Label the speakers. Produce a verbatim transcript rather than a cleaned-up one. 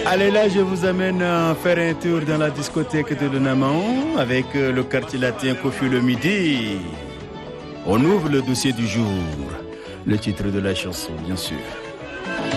Speaker 1: Allez là, je vous amène à faire un tour dans la discothèque de Lenamon avec le quartier latin Kofi le midi. On ouvre le dossier du jour, le titre de la chanson, bien sûr.